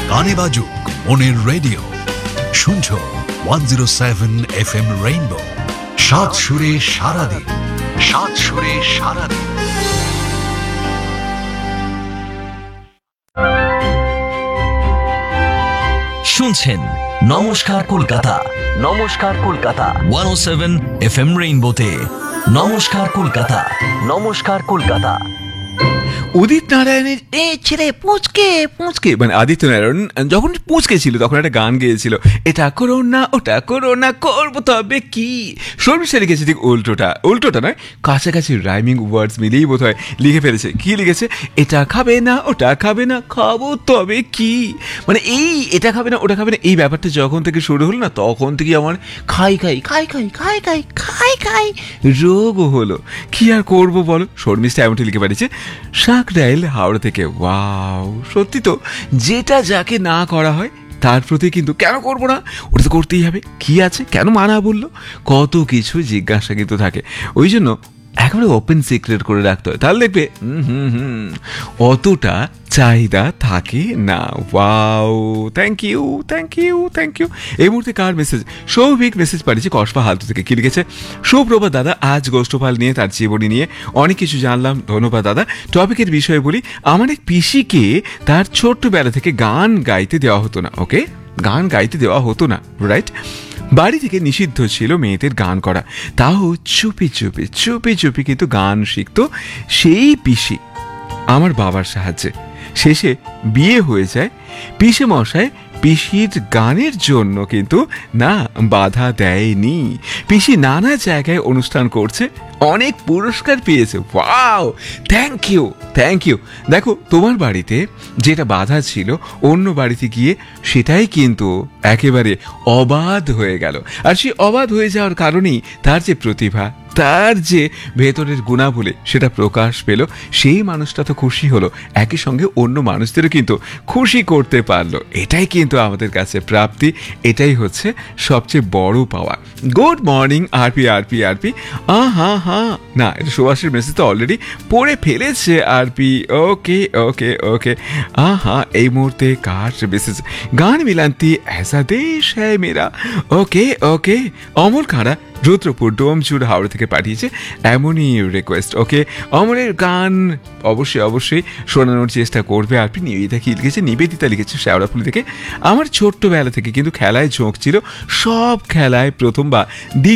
গানে বাজুক মনের রেডিও, শুনছো 107 FM রেইনবো। সাত সুরে সারাদিন, সাত সুরে সারাদিন। শুনছেন নমস্কার কলকাতা, নমস্কার কলকাতা 107 FM রেইনবোতে। নমস্কার কলকাতা, নমস্কার কলকাতা। উদিত নারায়ণের এ ছেলে পুঁচকে পুঁচকে, মানে আদিত্য নারায়ণ যখন পুঁচকে ছিল তখন একটা গান গেয়েছিল, এটা করো না ওটা করো না করবো তবে কি। শর্মিষ্ঠা লিখেছে ঠিক উল্টোটা নয়, কাছাকাছি রাইমিং ওয়ার্ডস মিলেই বোধ হয় লিখে ফেলেছে। কি লিখেছে? এটা খাবে না ওটা খাবে না খাবো তবে কি। মানে এই এটা খাবে না ওটা খাবে না এই ব্যাপারটা যখন থেকে শুরু হলো না, তখন থেকে আমার খাই খাই খাই খাই খাই খাই খাই খাই রোগও হলো। কি আর করবো বলো। শর্মিষ্ঠা এমনটি লিখে পাঠিয়েছে শাক ডাইল হাওড়া থেকে। ওয়াও, সত্যি তো, যেটা যাকে না করা হয় তার প্রতি কিন্তু কেন করবো না, ওটা তো করতেই হবে। কি আছে, কেন মানা বললো, কত কিছু জিজ্ঞাসা কিন্তু থাকে। ওই জন্য একেবারে ওপেন সিক্রেট করে রাখতে হয়, তাহলে দেখবে অতটা চাহিদা থাকে না। Wow, thank you thank you thank you. এই মুহূর্তে কার মেসেজ? সৌভিক মেসেজ পাঠিয়েছে কসবা হালতু থেকে। কি লিখেছে? সুপ্রভাত দাদা, আজ গোষ্ঠপাল নিয়ে তার জীবনী নিয়ে অনেক কিছু জানলাম, ধন্যবাদ দাদা। টপিকের বিষয়ে বলি, আমার এক পিসিকে তার ছোট্টবেলা থেকে গান গাইতে দেওয়া হতো না। ওকে, গান গাইতে দেওয়া হতো না, রাইট। বাড়ি থেকে নিষিদ্ধ ছিল মেয়েদের গান করা, তাও চুপি চুপি চুপি চুপি কিন্তু গান শিখতো সেই পিসি আমার বাবার সাহায্যে। শেষে বিয়ে হয়ে যায়। পিসে মশাই পিসির গানের জন্য কিন্তু না বাধা দেয়নি। পিসি নানা জায়গায় অনুষ্ঠান করছে, অনেক পুরস্কার পেয়েছে। Wow, thank you thank you. দেখো, তোমার বাড়িতে যেটা বাধা ছিল অন্য বাড়িতে গিয়ে সেটাই কিন্তু একেবারে অবাধ হয়ে গেল। আর সেই অবাধ হয়ে যাওয়ার কারণেই তার যে প্রতিভা, তার যে ভেতরের গুণাবলী সেটা প্রকাশ পেল। সেই মানুষটা তো খুশি হলো, একই সঙ্গে অন্য মানুষদেরও কিন্তু খুশি করতে পারলো। এটাই কিন্তু আমাদের কাছে প্রাপ্তি, এটাই হচ্ছে সবচেয়ে বড় পাওয়া। Good morning RP RP RP. হা না, এটা সুভাষের মেসেজ তো অলরেডি পড়ে ফেলেছে আরপি। ওকে ওকে ওকে। এই মুহূর্তে কার মেসেজ? গান মিলান্তি ऐसा देश है मेरा। ওকে ওকে। অমর খাড়া রুদ্রপুর ডোমচুর হাওড়া থেকে পাঠিয়েছে এমনই রিকোয়েস্ট। ওকে, অমরের গান অবশ্যই অবশ্যই শোনানোর চেষ্টা করবে। আপনি নিবেদিতা কি লিখেছে? নিবেদিতা লিখেছে শেওড়াফুলি থেকে। আমার ছোট্টবেলা থেকে কিন্তু খেলায় ঝোঁক ছিল, সব খেলায় প্রথম বা